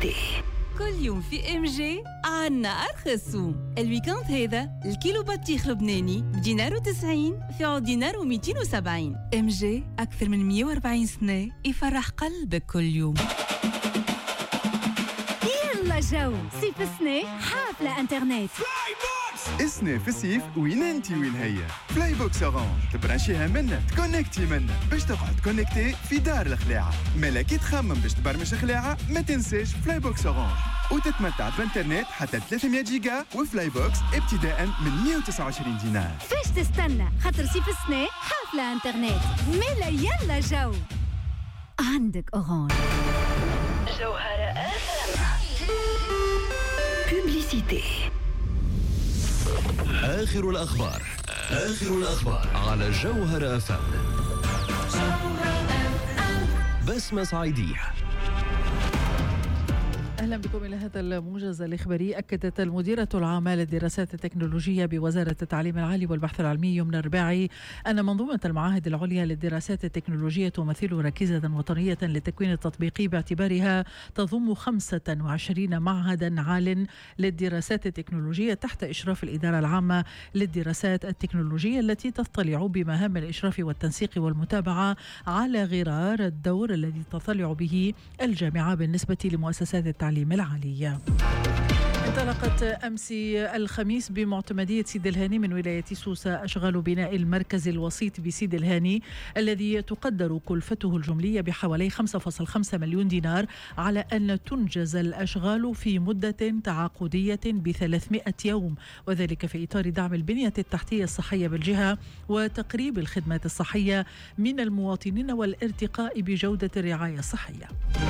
Publicité. كل يوم في ام جي عنا ارخص سوم. الويكاند هذا الكيلو بطيخ لبناني بدينار و90 في دينار و270. ام جي اكثر من 140 سنه يفرح قلبك كل يوم. يلا جو صيف السنة حافلة انترنت. اسنة في الصيف وين انتي وين هي فلاي بوكس اورانج تبرانشيها منا تكونكتي منا باش تقعد كونكتي في دار الخلاعة. ملاكي تخمم باش تبرمج خلاعة ما تنساش فلاي بوكس اورانج وتتمتع بانترنت حتى 300 جيجا وفلاي بوكس ابتداء من 129 دينار. فاش تستنى خاطر صيف السنة حافلة انترنت ملا. يلا جو عندك اورانج. جوهرة Publicité. آخر الأخبار على جوهرة FM. بسمة صعيدية. أهلا بكم إلى هذا الموجز الإخباري. أكدت المديرة العامة للدراسات التكنولوجية بوزارة التعليم العالي والبحث العلمي يمنى الرباعي أن منظومة المعاهد العليا للدراسات التكنولوجية تمثل ركيزة وطنية للتكوين التطبيقي باعتبارها تضم 25 معهدا عال للدراسات التكنولوجية تحت إشراف الإدارة العامة للدراسات التكنولوجية التي تضطلع بمهام الإشراف والتنسيق والمتابعة على غرار الدور الذي تضطلع به الجامعة بالنسبة لمؤسسات التعليم العالية. انطلقت أمس الخميس بمعتمدية سيد الهاني من ولاية سوسة أشغال بناء المركز الوسيط بسيد الهاني الذي تقدر كلفته الجملية بحوالي 5.5 مليون دينار على أن تنجز الأشغال في مدة تعاقدية ب300 يوم، وذلك في إطار دعم البنية التحتية الصحية بالجهة وتقريب الخدمات الصحية من المواطنين والارتقاء بجودة الرعاية الصحية.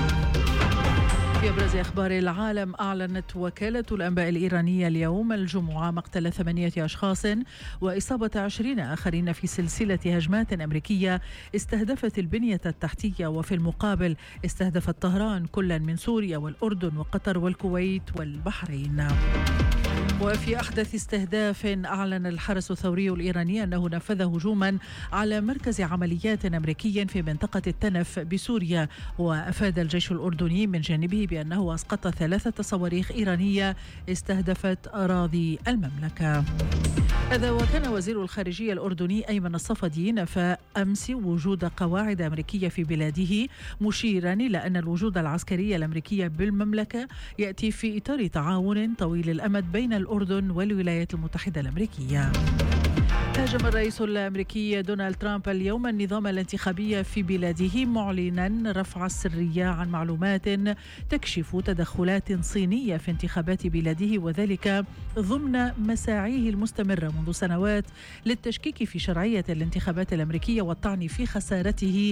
في أبرز أخبار العالم، أعلنت وكالة الأنباء الإيرانية اليوم الجمعة مقتل 8 أشخاص وإصابة 20 آخرين في سلسلة هجمات أمريكية استهدفت البنية التحتية، وفي المقابل استهدفت طهران كلا من سوريا والأردن وقطر والكويت والبحرين. وفي أحدث استهداف، أعلن الحرس الثوري الإيراني أنه نفذ هجوما على مركز عمليات أمريكي في منطقة التنف بسوريا، وأفاد الجيش الأردني من جانبه بأنه أسقط 3 صواريخ إيرانية استهدفت أراضي المملكة. هذا وكان وزير الخارجية الأردني أيمن الصفدي نفى أمس وجود قواعد أمريكية في بلاده، مشيرا إلى أن الوجود العسكري الأمريكي بالمملكة يأتي في إطار تعاون طويل الأمد بين الأردن والولايات المتحدة الأمريكية. هاجم الرئيس الأمريكي دونالد ترامب اليوم النظام الانتخابي في بلاده، معلنا رفع السرية عن معلومات تكشف تدخلات صينية في انتخابات بلاده، وذلك ضمن مساعيه المستمرة منذ سنوات للتشكيك في شرعية الانتخابات الأمريكية والطعن في خسارته